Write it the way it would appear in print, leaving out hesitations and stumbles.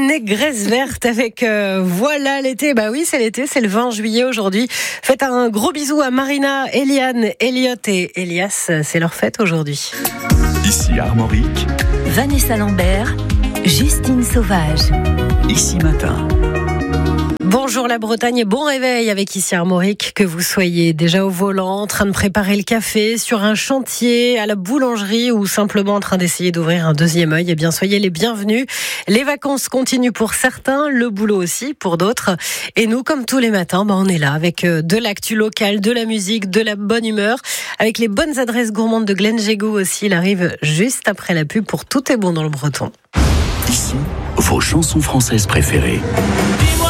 Négresse verte avec voilà l'été. Bah oui, c'est l'été, c'est le 20 juillet aujourd'hui. Faites un gros bisou à Marina, Eliane, Elliot et Elias. C'est leur fête aujourd'hui. Ici Armorique. Vanessa Lambert, Justine Sauvage. Ici Matin. Bonjour la Bretagne, bon réveil avec ici Armorique, que vous soyez déjà au volant, en train de préparer le café, sur un chantier, à la boulangerie ou simplement en train d'essayer d'ouvrir un deuxième œil, eh bien soyez les bienvenus. Les vacances continuent pour certains, le boulot aussi pour d'autres. Et nous, comme tous les matins, on est là avec de l'actu locale, de la musique, de la bonne humeur, avec les bonnes adresses gourmandes de Glenn Jégou aussi. Il arrive juste après la pub pour Tout est bon dans le breton. Ici, vos chansons françaises préférées.